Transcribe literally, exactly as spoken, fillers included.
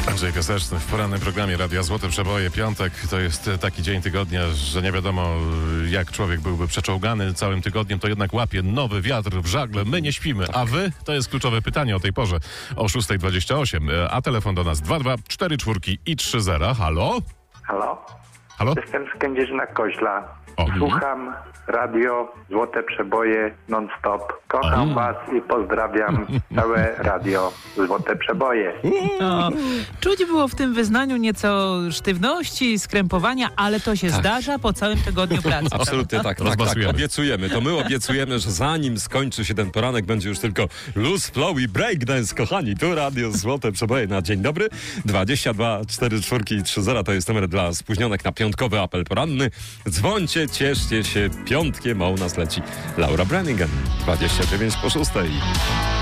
Andrzej Piaseczny w porannym programie Radia Złote Przeboje. Piątek to jest taki dzień tygodnia, że nie wiadomo, jak człowiek byłby przeczołgany całym tygodniem, to jednak łapie nowy wiatr w żagle. My nie śpimy. A wy? To jest kluczowe pytanie o tej porze. O szósta dwadzieścia osiem. A telefon do nas dwa dwa cztery cztery i trzy zero. Halo? Halo? Halo? Jestem z Kędzierzyna-Koźla. O. Słucham radio Złote Przeboje non-stop. Kocham was i pozdrawiam całe radio Złote Przeboje. No, czuć było w tym wyznaniu nieco sztywności, skrępowania, ale to się Tak. zdarza po całym tygodniu pracy. Absolutnie tak, tak, tak, Rozbasujemy. obiecujemy. To my obiecujemy, że zanim skończy się ten poranek, będzie już tylko luz, flow i breakdance, kochani. Tu Radio Złote Przeboje na dzień dobry. dwadzieścia dwa cztery cztery i trzy zero to jest numer dla spóźnionych na piątkowy apel poranny. Dzwońcie, cieszcie się piątkiem, a u nas leci Laura Branigan. dwadzieścia dziewięć po szóstej.